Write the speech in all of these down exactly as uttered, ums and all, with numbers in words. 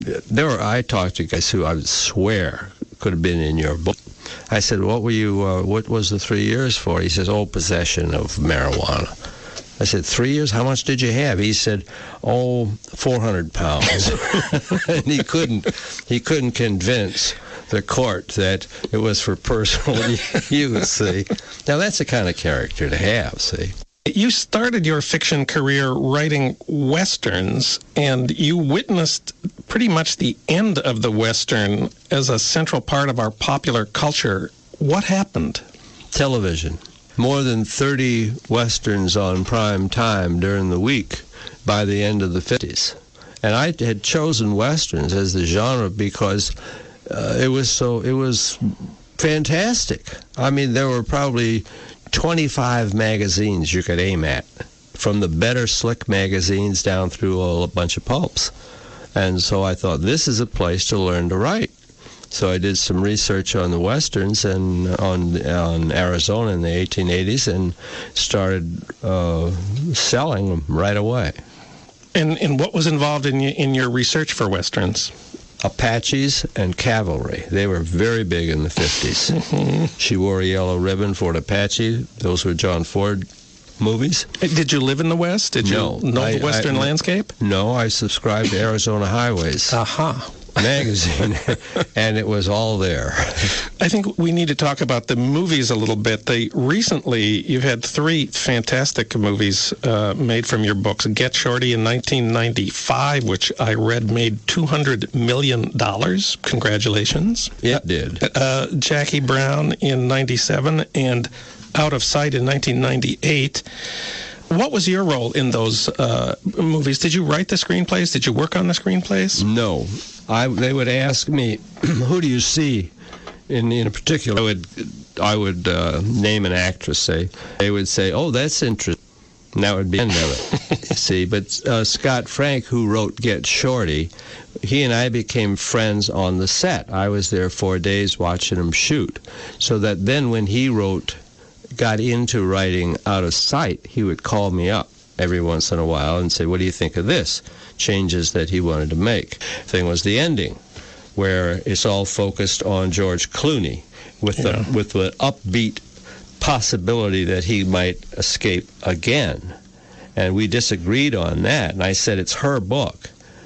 There were, I talked to guys who I would swear could have been in your book. I said, what were you, uh, what was the three years for? He says, oh, possession of marijuana. I said, three years? How much did you have? He said, oh, four hundred pounds. And he couldn't, he couldn't convince the court that it was for personal use, see. Now, that's the kind of character to have, see. You started your fiction career writing Westerns, and you witnessed pretty much the end of the Western as a central part of our popular culture. What happened? Television. More than thirty Westerns on prime time during the week by the end of the fifties. And I had chosen Westerns as the genre because uh, it was so, it was fantastic. I mean, there were probably twenty-five magazines you could aim at, from the better slick magazines down through a bunch of pulps. And so I thought, this is a place to learn to write. So I did some research on the Westerns and on on Arizona in the eighteen eighties and started uh, selling them right away. And and what was involved in your, in your research for Westerns? Apaches and cavalry. They were very big in the fifties. She Wore a Yellow Ribbon for an Apache. Those were John Ford movies. Did you live in the West? Did no, you know I, the Western I, landscape? No, I subscribed to Arizona Highways. Aha. Uh-huh. Magazine, and it was all there. I think we need to talk about the movies a little bit. They recently, you've had three fantastic movies uh, made from your books. Get Shorty in nineteen ninety-five, which I read made two hundred million dollars. Congratulations. It did. Uh, Jackie Brown in ninety-seven, and Out of Sight in nineteen ninety-eight. What was your role in those uh, movies? Did you write the screenplays? Did you work on the screenplays? No. I, they would ask me, who do you see in, in a particular? I would, I would uh, name an actress, say. They would say, oh, that's interesting. And that would be the end of it. See, but uh, Scott Frank, who wrote Get Shorty, he and I became friends on the set. I was there four days watching him shoot. So that then when he wrote, got into writing Out of Sight, he would call me up every once in a while and say, what do you think of this? Changes that he wanted to make. Thing was the ending, where it's all focused on George Clooney with yeah. the with the upbeat possibility that he might escape again. And we disagreed on that. And I said, it's her book.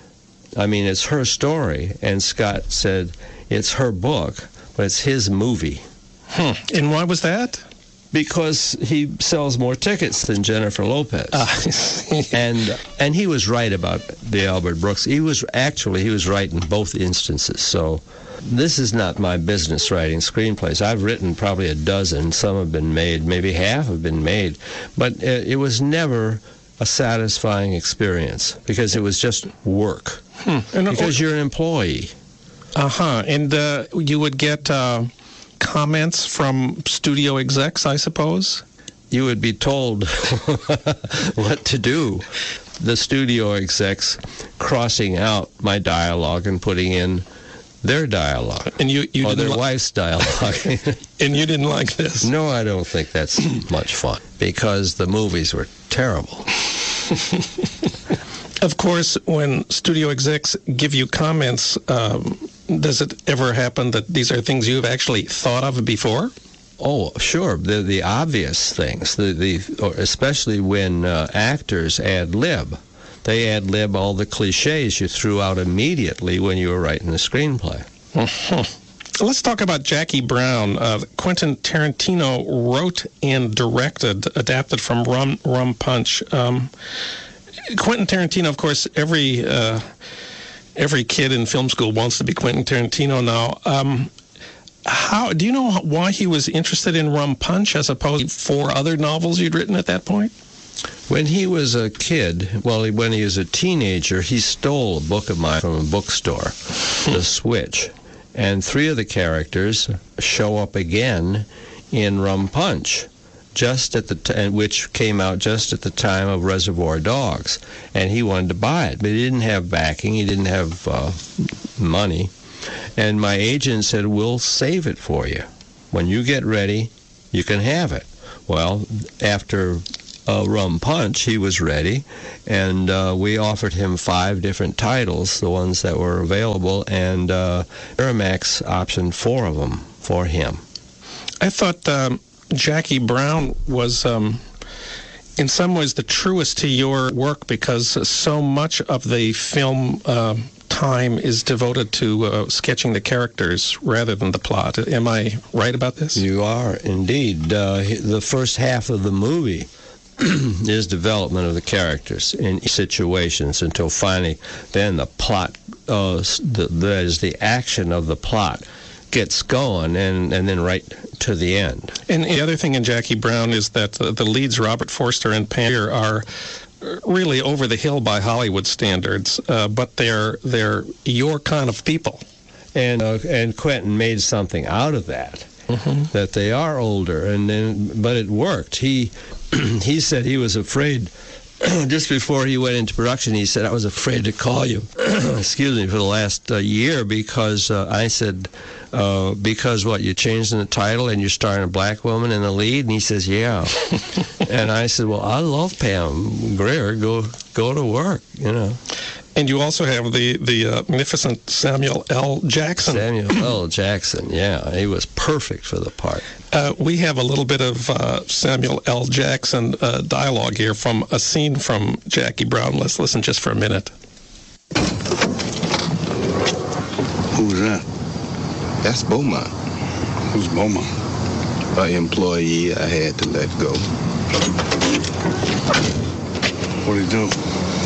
I mean, it's her story. And Scott said, it's her book, but it's his movie. Hmm. And why was that? Because he sells more tickets than Jennifer Lopez. Uh, and and he was right about the Albert Brooks. He was actually, he was right in both instances. So this is not my business, writing screenplays. I've written probably a dozen. Some have been made. Maybe half have been made. But it, it was never a satisfying experience because it was just work. Hmm. And, because you're an employee. Uh-huh. And uh, you would get... Uh comments from studio execs, I suppose? You would be told what to do. The studio execs crossing out my dialogue and putting in their dialogue, and you, you or didn't their li- wife's dialogue. And you didn't like this? No, I don't think that's much fun, because the movies were terrible. Of course, when studio execs give you comments, um, does it ever happen that these are things you've actually thought of before? Oh, sure. The the obvious things, the the or especially when uh, actors ad lib. They ad lib all the cliches you threw out immediately when you were writing the screenplay. Uh-huh. Let's talk about Jackie Brown. Uh, Quentin Tarantino wrote and directed, adapted from Rum Rum Punch. Um, Quentin Tarantino, of course, every uh, every kid in film school wants to be Quentin Tarantino now. Um, how do you know why he was interested in Rum Punch as opposed to four other novels you'd written at that point? When he was a kid, well, when he was a teenager, he stole a book of mine from a bookstore, The Switch, and three of the characters show up again in Rum Punch. Just at the t- which came out just at the time of Reservoir Dogs, and he wanted to buy it, but he didn't have backing, he didn't have uh, money, and my agent said, we'll save it for you. When you get ready, you can have it. Well, after uh, Rum Punch, he was ready, and uh, we offered him five different titles, the ones that were available, and uh, Miramax optioned four of them for him. I thought um, Jackie Brown was, um, in some ways, the truest to your work, because so much of the film uh, time is devoted to uh, sketching the characters rather than the plot. Am I right about this? You are, indeed. Uh, the first half of the movie is development of the characters in situations until finally then the plot, uh, the, that is the action of the plot, gets going, and, and then right to the end. And the other thing in Jackie Brown is that uh, the leads, Robert Forster and Pam Grier, are really over the hill by Hollywood standards, uh, but they're they're your kind of people. And uh, and Quentin made something out of that. Mm-hmm. That they are older, and then but it worked. He he said he was afraid. Just before he went into production, he said, I was afraid to call you, excuse me, for the last uh, year, because uh, I said, uh, because what, you changed in the title and you're starring a black woman in the lead? And he says, yeah. And I said, well, I love Pam Grier. Go go to work, you know. And you also have the, the uh, magnificent Samuel L. Jackson. Samuel L. Jackson, yeah. He was perfect for the part. Uh, we have a little bit of uh, Samuel L. Jackson uh, dialogue here from a scene from Jackie Brown. Let's listen just for a minute. Who was that? That's Beaumont. Who's Beaumont? An employee I had to let go. What'd he do?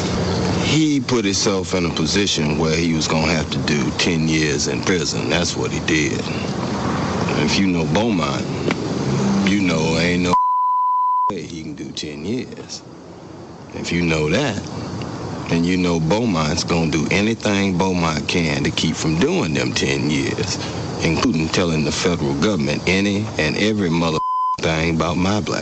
He put himself in a position where he was going to have to do ten years in prison. That's what he did. And if you know Beaumont, you know ain't no way he can do ten years. If you know that, then you know Beaumont's going to do anything Beaumont can to keep from doing them ten years, including telling the federal government any and every mother thing about my black.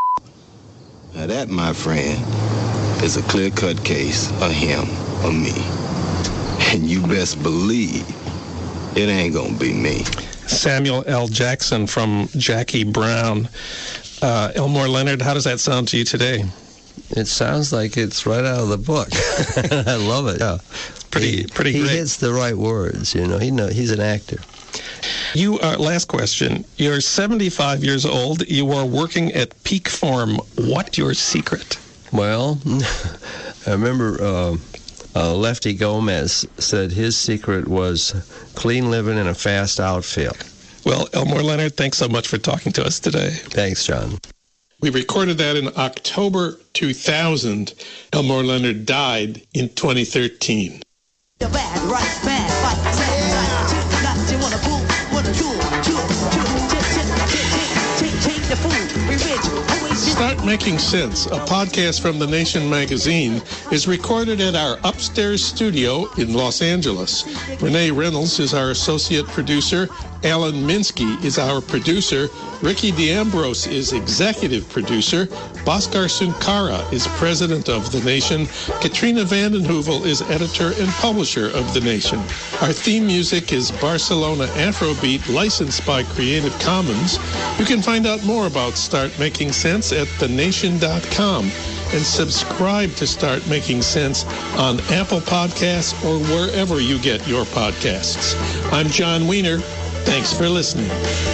Now that, my friend, is a clear-cut case of him or me. And you best believe it ain't gonna be me. Samuel L. Jackson from Jackie Brown. Uh, Elmore Leonard, how does that sound to you today? It sounds like it's right out of the book. I love it. Yeah, pretty, he, pretty. He great. hits the right words. You know, he know he's an actor. You are. Last question. You're seventy-five years old. You are working at Peak Farm. What your secret? Well, I remember uh, uh, Lefty Gomez said his secret was clean living and a fast outfield. Well, Elmore Leonard, thanks so much for talking to us today. Thanks, John. We recorded that in October two thousand. Elmore Leonard died in twenty thirteen. Bad, right, bad, fight, sad, got you wanna boom, wanna cool, cool, cool, change the food, we rich. Start Making Sense, a podcast from The Nation magazine, is recorded at our upstairs studio in Los Angeles. Renee Reynolds is our associate producer. Alan Minsky is our producer. Ricky D'Ambrose is executive producer. Bhaskar Sunkara is president of The Nation. Katrina vanden Heuvel is editor and publisher of The Nation. Our theme music is Barcelona Afrobeat, licensed by Creative Commons. You can find out more about Start Making Sense at the nation dot com and subscribe to Start Making Sense on Apple Podcasts or wherever you get your podcasts. I'm John Wiener. Thanks for listening.